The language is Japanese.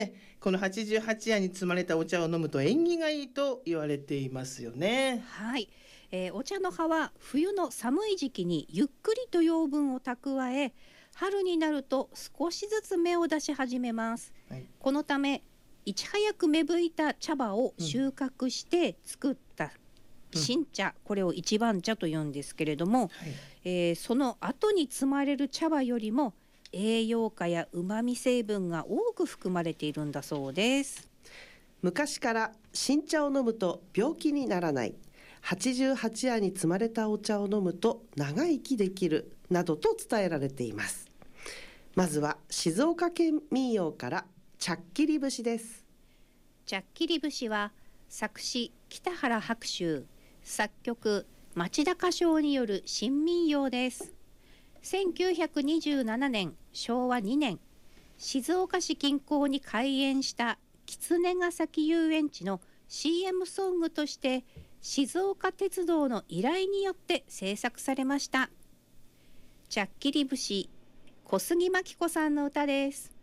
この88夜に摘まれたお茶を飲むと縁起がいいと言われていますよね。 はい、お茶の葉は冬の寒い時期にゆっくりと養分を蓄え、春になると少しずつ芽を出し始めます。 はい。 このためいち早く芽吹いた茶葉を収穫して作った新茶、これを一番茶と言うんですけれども、 はい。 その後に摘まれる茶葉よりも栄養価やうまみ成分が多く含まれているんだそうです。 昔から新茶を飲むと病気にならない、88夜に摘まれたお茶を飲むと長生きできるなどと伝えられています。まずは静岡県民謡からちゃっきり節です。 ちゃっきり節は作詞北原白秋、作曲町田歌唱による新民謡です。1927年昭和2年、静岡市近郊に開園した狐ヶ崎遊園地の CM ソングとして静岡鉄道の依頼によって制作されました。ちゃっきり節、小杉真希子さんの歌です。